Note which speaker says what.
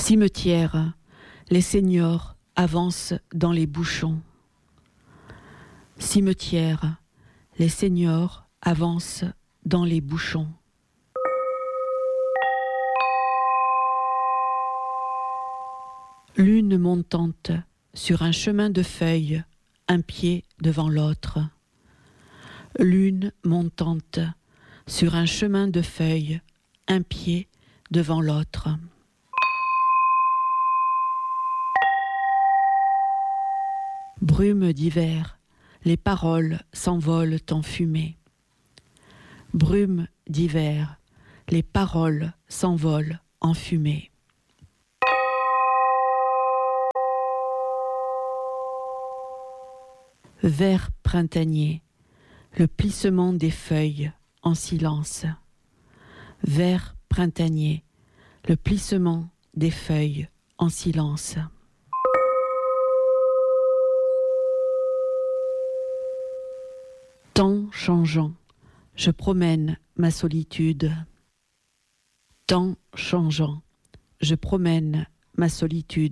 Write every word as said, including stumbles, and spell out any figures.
Speaker 1: Cimetière, les seniors avancent dans les bouchons. Cimetière, les seniors avancent dans les bouchons. Lune montante sur un chemin de feuilles, un pied devant l'autre. Lune montante sur un chemin de feuilles, un pied devant l'autre. Brume d'hiver, les paroles s'envolent en fumée. Brume d'hiver, les paroles s'envolent en fumée. Vert printanier, le plissement des feuilles en silence. Vert printanier, le plissement des feuilles en silence. Temps changeant, je promène ma solitude. Temps changeant, je promène ma solitude.